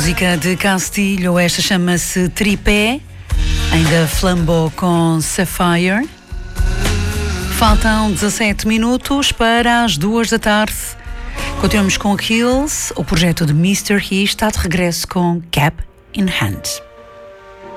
Música de Castilho, esta chama-se Tripé, ainda Flambeau com Sapphire. Faltam 17 minutos para as 2 da tarde. Continuamos com Hills, o projeto de Mr. He está de regresso com Cap in Hand.